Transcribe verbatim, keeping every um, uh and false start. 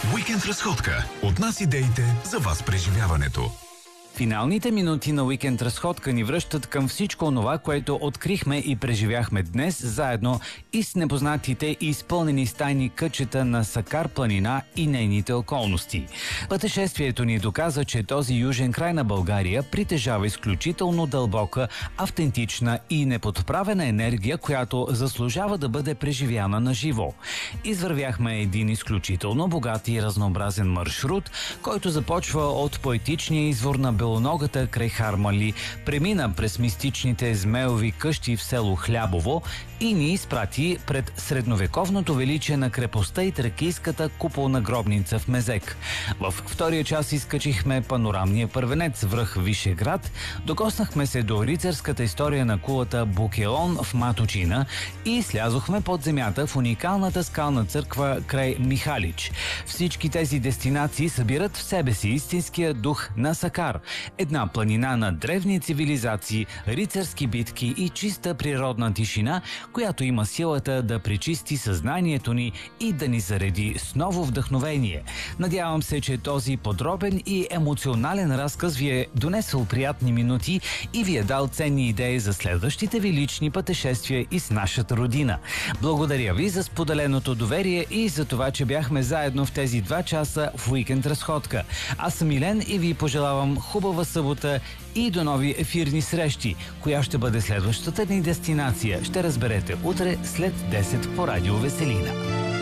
Уикенд разходка. От нас идеите, за вас преживяването. Финалните минути на Уикенд разходка ни връщат към всичко онова, което открихме и преживяхме днес, заедно и с непознатите и изпълнени с тайни кътчета на Сакар планина и нейните околности. Пътешествието ни доказа, че този южен край на България притежава изключително дълбока, автентична и неподправена енергия, която заслужава да бъде преживяна на живо. Извървяхме един изключително богат и разнообразен маршрут, който започва от поетичния извор на Белоногата край Харманли, премина през мистичните змеови къщи в село Хлябово и ни изпрати пред средновековното величие на крепостта и тракийската куполна гробница в Мезек. В втория час изкачихме панорамния първенец връх Вишеград, докоснахме се до рицарската история на кулата Букелон в Маточина и слязохме под земята в уникалната скална църква край Михалич. Всички тези дестинации събират в себе си истинския дух на Сакар, една планина на древни цивилизации, рицарски битки и чиста природна тишина, която има силата да пречисти съзнанието ни и да ни зареди с ново вдъхновение. Надявам се, че този подробен и емоционален разказ ви е донесъл приятни минути и ви е дал ценни идеи за следващите ви лични пътешествия из нашата родина. Благодаря ви за споделеното доверие и за това, че бяхме заедно в тези два часа в Уикенд разходка. Аз съм Илен и ви пожелавам хубава събота и до нови ефирни срещи. Коя ще бъде следващата ни дестинация, ще разберете утре след десет по Радио Веселина.